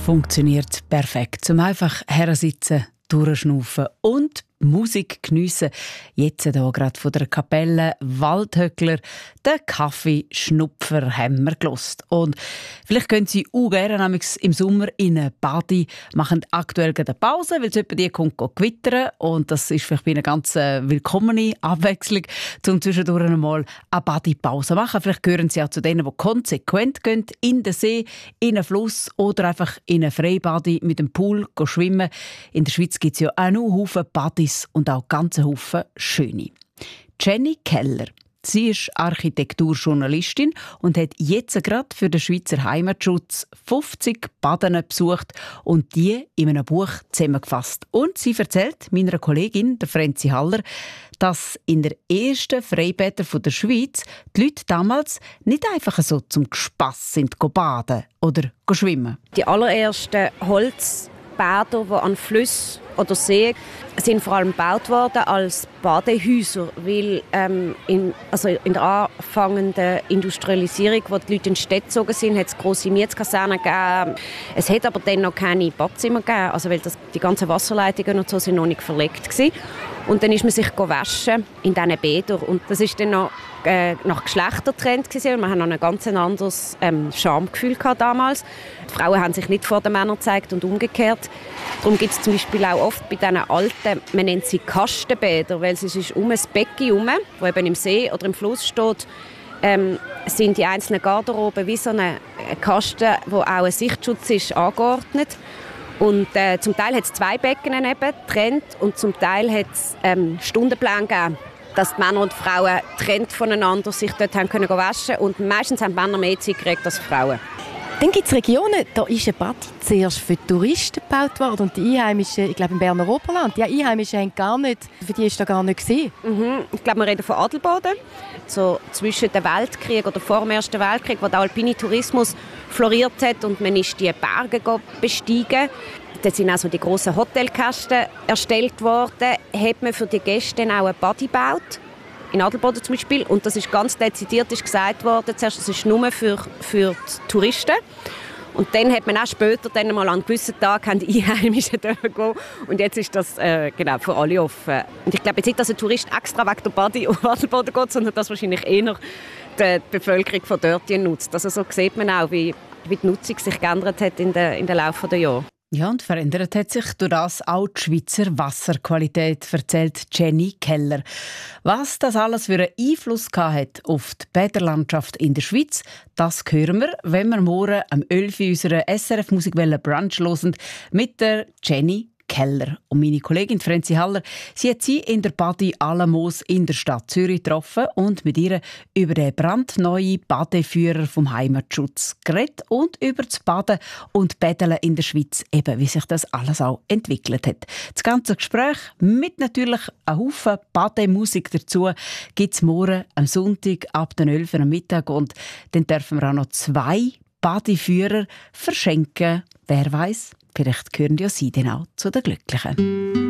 Funktioniert perfekt. Zum einfach hersitzen, durchschnaufen und Musik geniessen. Jetzt hier gerade von der Kapelle Waldhöckler, den Kaffee-Schnupfer haben wir gelost. Und vielleicht gehen Sie auch gerne im Sommer in eine Badi, machen aktuell eine Pause, weil es jemand die kommt gewittern. Und das ist vielleicht eine ganz willkommene Abwechslung, um zwischendurch einmal eine Badi-Pause zu machen. Vielleicht gehören Sie auch zu denen, die konsequent gehen, in den See, in einen Fluss oder einfach in eine Freibadi mit dem Pool schwimmen. In der Schweiz gibt es ja auch noch Haufen Badis und auch ganze Haufen schöne. Jenny Keller. Sie ist Architekturjournalistin und hat jetzt gerade für den Schweizer Heimatschutz 50 Baden besucht und die in einem Buch zusammengefasst. Und sie erzählt meiner Kollegin, der Franzi Haller, dass in der ersten Freibäder der Schweiz die Leute damals nicht einfach so zum Spass sind baden oder schwimmen. Die allerersten Holzbäder, die an Flüssen oder Seen sind vor allem gebaut worden als Badehäuser, weil in der anfangenden Industrialisierung, wo die Leute in die Städte gezogen sind, hat es grosse Mietskasernen gegeben. Es hat aber dann noch keine Badzimmer gegeben, also weil die ganzen Wasserleitungen und so sind noch nicht verlegt gewesen. Und dann ist man sich waschen in diesen Bädern. Und das ist dann noch nach Geschlechtertrend gewesen. Wir haben ein ganz anderes Schamgefühl damals. Die Frauen haben sich nicht vor den Männern gezeigt und umgekehrt. Darum gibt es zum Beispiel auch oft bei diesen alten, man nennt sie Kastenbäder, weil es ist um ein Becken herum, das eben im See oder im Fluss steht, sind die einzelnen Garderoben wie so ein Kasten, wo auch ein Sichtschutz ist, angeordnet. Und zum Teil hat es 2 Becken getrennt und zum Teil hat es Stundenpläne gegeben, dass die Männer und die Frauen getrennt voneinander sich dort haben können waschen. Und meistens haben die Männer mehr Zeit gekriegt als die Frauen. Dann gibt es Regionen, da ist ein Bad zuerst für Touristen gebaut worden und die Einheimischen, ich glaube im Berner Oberland, die Einheimischen haben gar nicht, für die ist da gar nicht gesehen. Ich glaube, wir reden von Adelboden, so zwischen dem Weltkrieg oder vor dem Ersten Weltkrieg, wo der alpine Tourismus floriert hat und man ist die Berge bestiegen. Dort sind also die grossen Hotelkästen erstellt worden, hat man für die Gäste auch ein Bad gebaut. In Adelboden zum Beispiel. Und das ist ganz dezidiert gesagt worden. Zuerst, das ist nur für die Touristen. Und dann hat man auch später dann mal an gewissen Tagen die Einheimischen gehen. Und jetzt ist das genau für alle offen. Und ich glaube jetzt nicht, dass ein Tourist extra wegen der Badi auf Adelboden geht, sondern dass wahrscheinlich eher die Bevölkerung von dort nutzt. Also so sieht man auch, wie die Nutzung sich geändert hat in den Laufe der Jahre. Ja, und verändert hat sich durch das auch die Schweizer Wasserqualität, erzählt Jenny Keller. Was das alles für einen Einfluss hat auf die Bäderlandschaft in der Schweiz, das hören wir, wenn wir morgen am 11 Uhr unsere SRF Musikwelle Brunch hören mit der Jenny Keller. Und meine Kollegin Franzi Haller, sie hat sie in der Badi Alamos in der Stadt Zürich getroffen und mit ihr über den brandneuen Badeführer vom Heimatschutz geredet und über das Baden und Bädeln in der Schweiz, eben wie sich das alles auch entwickelt hat. Das ganze Gespräch mit natürlich einem Haufen Bademusik dazu gibt es morgen am Sonntag ab den 11 Uhr am Mittag und dann dürfen wir auch noch 2 Badeführer verschenken. Wer weiß? Vielleicht gehören ja Sie dann auch zu den Glücklichen.